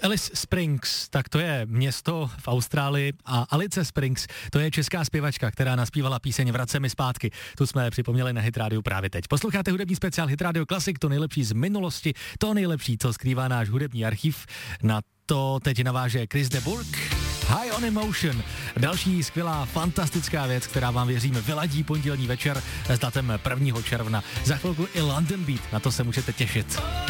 Alice Springs, tak to je město v Austrálii a Alice Springs, to je česká zpěvačka, která naspívala píseň Vrať se mi zpátky. Tu jsme připomněli na Hit Radio právě teď. Posloucháte hudební speciál Hit Radio Classic, to nejlepší z minulosti, to nejlepší, co skrývá náš hudební archiv. Na to teď naváže Chris de Burgh. High on Emotion, další skvělá, fantastická věc, která vám věříme vyladí pondělní večer s datem 1. června. Za chvilku i London Beat, na to se můžete těšit.